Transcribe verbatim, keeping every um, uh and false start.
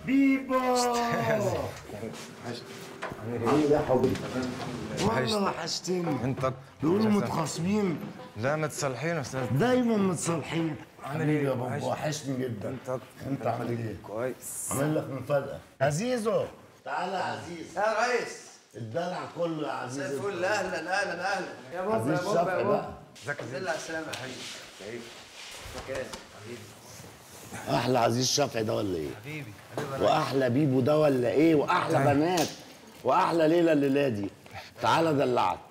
بيبو عامل ايه يا حبيبي؟ والله وحشتني. انت بيقولوا متخاصمين. لا متصالحين يا استاذ. دايما متصالحين. عامل ايه يا بابا؟ وحشني جدا. انت انت عامل ايه؟ كويس. عامل لك مفاجأة. عزيزو تعالى يا عزيز. يا ريس الدلع كله يا عزيز. زي الفل. اهلا اهلا اهلا يا بابا. عزيز شفقي بقى. ازيك يا على السلامة يا حبيبي. مكان حبيبي. احلى عزيز شفقي ده ولا ايه؟ حبيبي واحلى بيبو ده ولا ايه؟ واحلى بنات واحلى ليله الليله دي. تعالى دلعك.